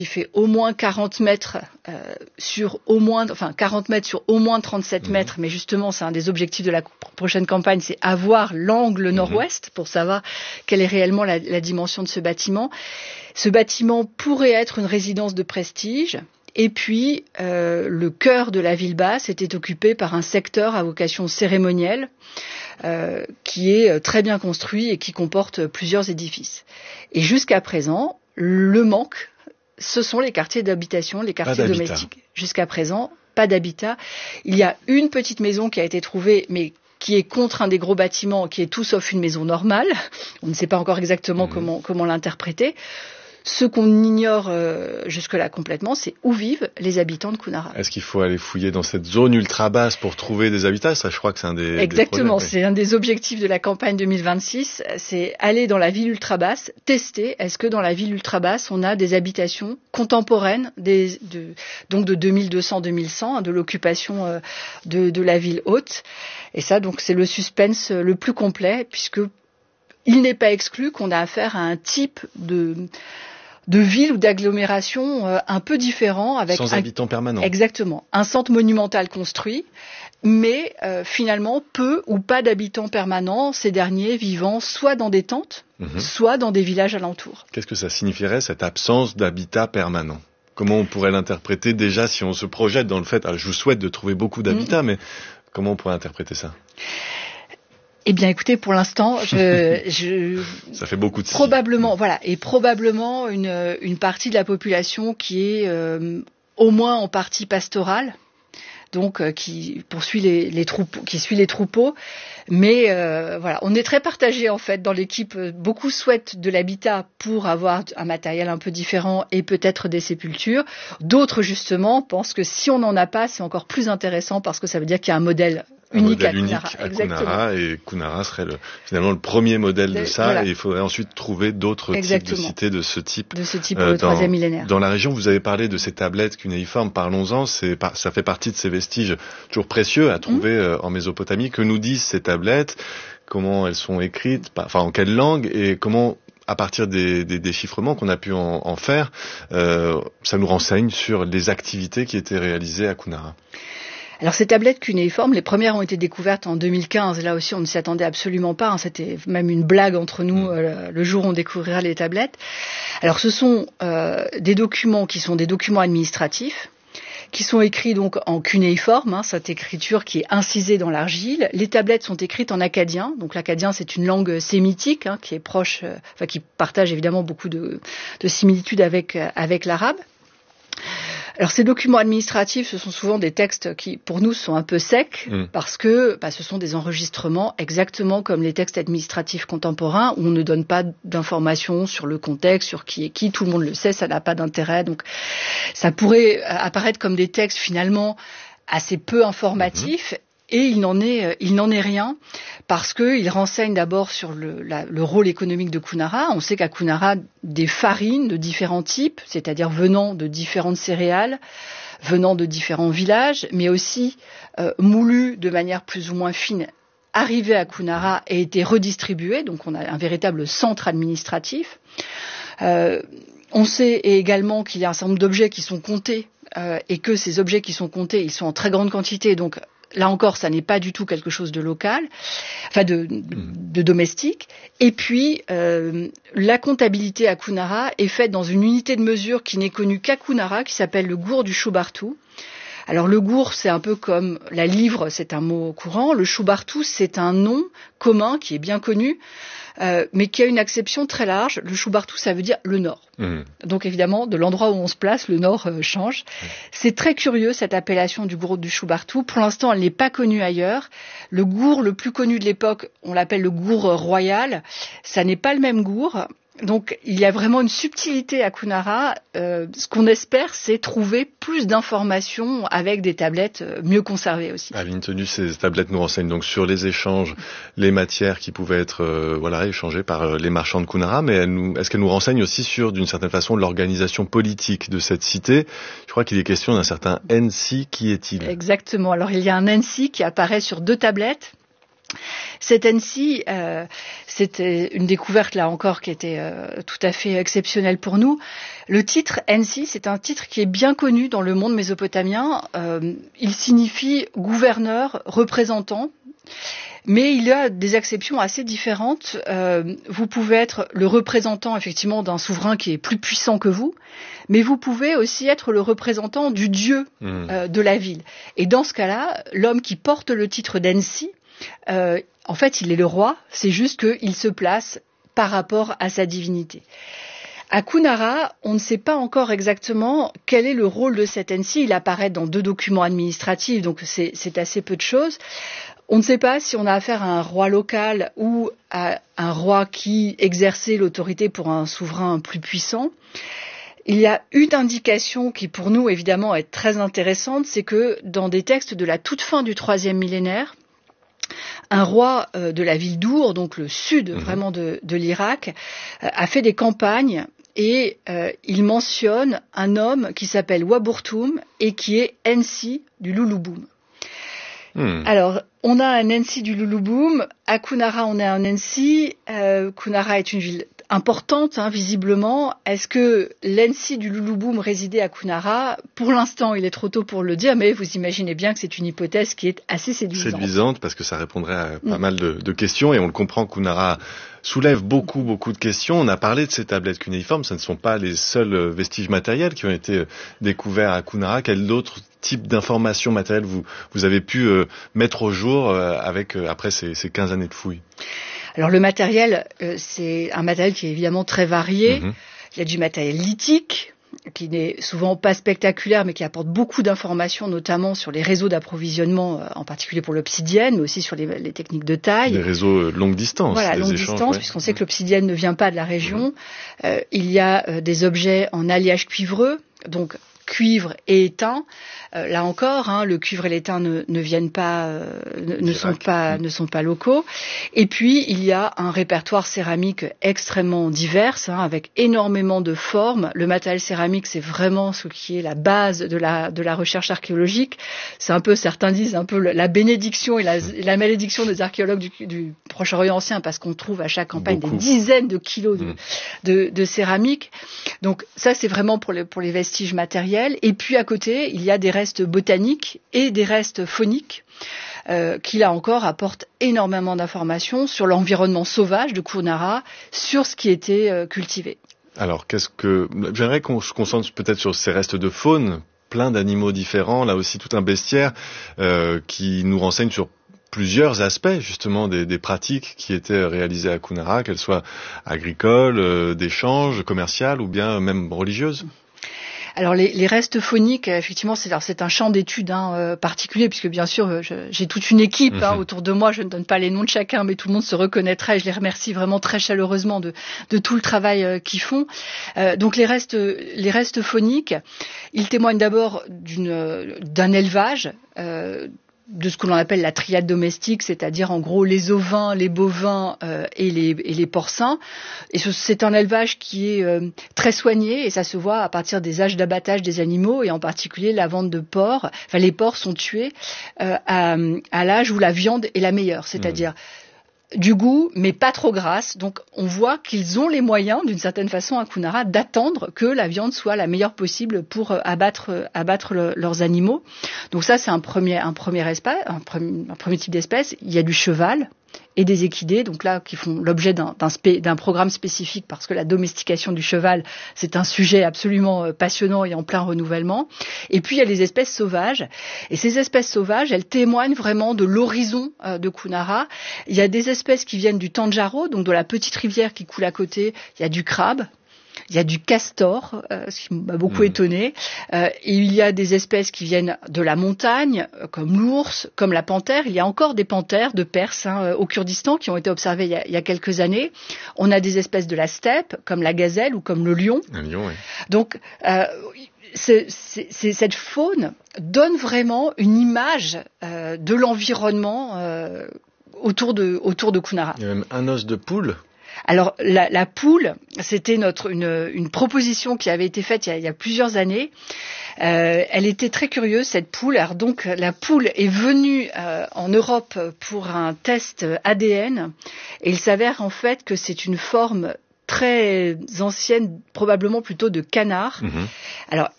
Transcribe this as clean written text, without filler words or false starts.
Il fait au moins 40 mètres sur au moins 37 mètres, mais justement c'est un des objectifs de la prochaine campagne, c'est avoir l'angle nord-ouest pour savoir quelle est réellement la dimension de ce bâtiment. Ce bâtiment pourrait être une résidence de prestige. Et puis, le cœur de la ville basse était occupé par un secteur à vocation cérémonielle qui est très bien construit et qui comporte plusieurs édifices. Et jusqu'à présent, le manque, ce sont les quartiers d'habitation, les quartiers domestiques. Jusqu'à présent, pas d'habitat. Il y a une petite maison qui a été trouvée, mais qui est contre un des gros bâtiments, qui est tout sauf une maison normale. On ne sait pas encore exactement comment l'interpréter. Ce qu'on ignore jusque-là complètement, c'est où vivent les habitants de Kunara. Est-ce qu'il faut aller fouiller dans cette zone ultra-basse pour trouver des habitats ? Ça, je crois que c'est un des Exactement, projets, c'est un des objectifs de la campagne 2026, c'est aller dans la ville ultra-basse, tester, est-ce que dans la ville ultra-basse, on a des habitations contemporaines, donc de 2200-2100, de l'occupation de la ville haute. Et ça, donc, c'est le suspense le plus complet, puisque il n'est pas exclu qu'on a affaire à un type de ville ou d'agglomération un peu différent. Avec sans habitants permanents. Exactement. Un centre monumental construit, mais finalement peu ou pas d'habitants permanents, ces derniers vivant soit dans des tentes, soit dans des villages alentours. Qu'est-ce que ça signifierait, cette absence d'habitat permanent ? Comment on pourrait l'interpréter déjà si on se projette dans le fait, je vous souhaite de trouver beaucoup d'habitats, mais comment on pourrait interpréter ça ? Eh bien, écoutez, pour l'instant, ça fait beaucoup de probablement une partie de la population qui est au moins en partie pastorale, donc qui poursuit les troupeaux, qui suit les troupeaux. Mais voilà, on est très partagé en fait dans l'équipe. Beaucoup souhaitent de l'habitat pour avoir un matériel un peu différent et peut-être des sépultures. D'autres justement pensent que si on n'en a pas, c'est encore plus intéressant parce que ça veut dire qu'il y a un modèle unique à Kunara. Et Kunara serait finalement le premier modèle de ça. Voilà. Et il faudrait ensuite trouver d'autres types de cités de ce type. De ce type au troisième millénaire. Dans la région, vous avez parlé de ces tablettes cunéiformes. Parlons-en. Ça fait partie de ces vestiges toujours précieux à trouver en Mésopotamie. Que nous disent ces tablettes? Comment elles sont écrites? Enfin, en quelle langue? Et comment, à partir des déchiffrements qu'on a pu en faire, ça nous renseigne sur les activités qui étaient réalisées à Kunara? Alors ces tablettes cunéiformes, les premières ont été découvertes en 2015. Là aussi, on ne s'y attendait absolument pas. C'était même une blague entre nous le jour où on découvrira les tablettes. Alors ce sont des documents qui sont des documents administratifs, qui sont écrits donc en cunéiforme, cette écriture qui est incisée dans l'argile. Les tablettes sont écrites en akkadien. Donc l'akkadien, c'est une langue sémitique qui est proche, qui partage évidemment beaucoup de similitudes avec l'arabe. Alors ces documents administratifs, ce sont souvent des textes qui, pour nous, sont un peu secs parce que ce sont des enregistrements exactement comme les textes administratifs contemporains où on ne donne pas d'informations sur le contexte, sur qui est qui. Tout le monde le sait, ça n'a pas d'intérêt. Donc ça pourrait apparaître comme des textes finalement assez peu informatifs. Et il n'en est rien parce qu'il renseigne d'abord sur le rôle économique de Kunara. On sait qu'à Kunara, des farines de différents types, c'est-à-dire venant de différentes céréales, venant de différents villages, mais aussi moulues de manière plus ou moins fine, arrivaient à Kunara et étaient redistribuées. Donc on a un véritable centre administratif. On sait également qu'il y a un certain nombre d'objets qui sont comptés et que ces objets qui sont comptés, ils sont en très grande quantité. Donc là encore, ça n'est pas du tout quelque chose de local, de domestique. Et puis, la comptabilité à Kunara est faite dans une unité de mesure qui n'est connue qu'à Kunara, qui s'appelle le gour du Choubartou. Alors le gour, c'est un peu comme la livre, c'est un mot courant. Le Choubartou, c'est un nom commun qui est bien connu, mais qui a une acception très large. Le Choubartou, ça veut dire le nord. Donc évidemment, de l'endroit où on se place, le nord change. C'est très curieux, cette appellation du gour du Choubartou. Pour l'instant, elle n'est pas connue ailleurs. Le gour le plus connu de l'époque, on l'appelle le gour royal. Ça n'est pas le même gour. Donc, il y a vraiment une subtilité à Kunara. Ce qu'on espère, c'est trouver plus d'informations avec des tablettes mieux conservées aussi. À ligne tenue, ces tablettes nous renseignent donc sur les échanges, les matières qui pouvaient être échangées par les marchands de Kunara, mais est-ce qu'elles nous renseignent aussi sur, d'une certaine façon, l'organisation politique de cette cité? Je crois qu'il est question d'un certain Ensi. Qui est-il? Exactement. Alors, il y a un Ensi qui apparaît sur 2 tablettes. Cette ANSSI, c'était une découverte là encore qui était tout à fait exceptionnelle pour nous. Le titre ANSSI, c'est un titre qui est bien connu dans le monde mésopotamien. Il signifie gouverneur, représentant. Mais il y a des exceptions assez différentes. Vous pouvez être le représentant effectivement d'un souverain qui est plus puissant que vous, mais vous pouvez aussi être le représentant du dieu de la ville. Et dans ce cas-là, l'homme qui porte le titre d'ANSSI, en fait, il est le roi, c'est juste qu'il se place par rapport à sa divinité. À Kunara, on ne sait pas encore exactement quel est le rôle de cet ANSSI. Il apparaît dans 2 documents administratifs, donc c'est assez peu de choses. On ne sait pas si on a affaire à un roi local ou à un roi qui exerçait l'autorité pour un souverain plus puissant. Il y a une indication qui, pour nous, évidemment, est très intéressante, c'est que dans des textes de la toute fin du 3e millénaire, un roi de la ville d'Our, donc le sud vraiment de l'Irak, a fait des campagnes et il mentionne un homme qui s'appelle Waburtum et qui est ANSSI du Lulubum. Alors, on a un ANSSI du Lulubum. À Kunara, on a un ANSSI. Kunara est une ville importante, visiblement. Est-ce que l'ANSSI du Lulubum résidait à Kunara ? Pour l'instant, il est trop tôt pour le dire, mais vous imaginez bien que c'est une hypothèse qui est assez séduisante. Séduisante, parce que ça répondrait à pas mal de questions, et on le comprend, Kunara soulève beaucoup de questions. On a parlé de ces tablettes cunéiformes, ce ne sont pas les seuls vestiges matériels qui ont été découverts à Kunara. Quels d'autres types d'informations matérielles vous avez pu mettre au jour après ces 15 années de fouilles ? Alors le matériel, c'est un matériel qui est évidemment très varié. Il y a du matériel lithique, qui n'est souvent pas spectaculaire, mais qui apporte beaucoup d'informations, notamment sur les réseaux d'approvisionnement, en particulier pour l'obsidienne, mais aussi sur les techniques de taille. Les réseaux longue distance. Voilà, longue distance, puisqu'on sait que l'obsidienne ne vient pas de la région. Il y a des objets en alliage cuivreux, donc cuivre et étain. Là encore, le cuivre et l'étain ne viennent pas, ne sont pas locaux. Et puis il y a un répertoire céramique extrêmement divers, avec énormément de formes. Le matériel céramique, c'est vraiment ce qui est la base de la recherche archéologique. C'est un peu, certains disent, un peu la bénédiction et la malédiction des archéologues du Proche-Orient ancien, parce qu'on trouve à chaque campagne des dizaines de kilos de céramique. Donc ça, c'est vraiment pour les vestiges matériels. Et puis à côté, il y a des restes botaniques et des restes fauniques qui, là encore, apportent énormément d'informations sur l'environnement sauvage de Kunara, sur ce qui était cultivé. Alors, j'aimerais qu'on se concentre peut-être sur ces restes de faune, plein d'animaux différents, là aussi tout un bestiaire qui nous renseigne sur plusieurs aspects justement des pratiques qui étaient réalisées à Kunara, qu'elles soient agricoles, d'échanges, commerciales ou bien même religieuses. Alors les restes fauniques, effectivement, c'est un champ d'études particulier, puisque bien sûr j'ai toute une équipe autour de moi. Je ne donne pas les noms de chacun, mais tout le monde se reconnaîtra et je les remercie vraiment très chaleureusement de tout le travail qu'ils font. Donc les restes fauniques, ils témoignent d'abord d'un élevage. De ce que l'on appelle la triade domestique, c'est-à-dire en gros les ovins, les bovins et les porcins. Et c'est un élevage qui est très soigné et ça se voit à partir des âges d'abattage des animaux et en particulier la vente de porcs. Enfin, les porcs sont tués à l'âge où la viande est la meilleure, c'est-à-dire du goût, mais pas trop grasse. Donc, on voit qu'ils ont les moyens, d'une certaine façon, à Kunara, d'attendre que la viande soit la meilleure possible pour abattre leurs animaux. Donc ça, c'est un premier type d'espèce. Il y a du cheval et des équidés, donc là, qui font l'objet d'un programme spécifique parce que la domestication du cheval, c'est un sujet absolument passionnant et en plein renouvellement. Et puis, il y a les espèces sauvages. Et ces espèces sauvages, elles témoignent vraiment de l'horizon de Kunara. Il y a des espèces qui viennent du Tanjaro, donc de la petite rivière qui coule à côté. Il y a du crabe. Il y a du castor, ce qui m'a beaucoup étonné. Et il y a des espèces qui viennent de la montagne, comme l'ours, comme la panthère. Il y a encore des panthères de Perse au Kurdistan qui ont été observées il y a quelques années. On a des espèces de la steppe, comme la gazelle ou comme le lion. Un lion, oui. Donc, cette faune donne vraiment une image de l'environnement autour de Kunara. Il y a même un os de poule. Alors la poule, c'était une proposition qui avait été faite il y a plusieurs années. Elle était très curieuse, cette poule. Alors donc, la poule est venue en Europe pour un test ADN et il s'avère en fait que c'est une forme très ancienne, probablement plutôt de canard. Alors